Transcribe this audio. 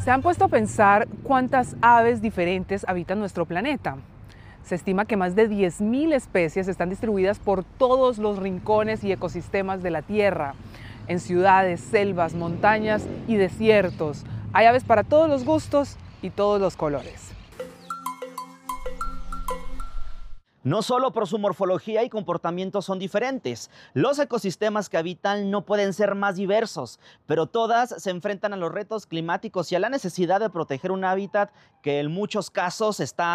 ¿Se han puesto a pensar cuántas aves diferentes habitan nuestro planeta? Se estima que más de 10.000 especies están distribuidas por todos los rincones y ecosistemas de la Tierra, en ciudades, selvas, montañas y desiertos. Hay aves para todos los gustos y todos los colores. No solo por su morfología y comportamiento son diferentes, los ecosistemas que habitan no pueden ser más diversos, pero todas se enfrentan a los retos climáticos y a la necesidad de proteger un hábitat que en muchos casos está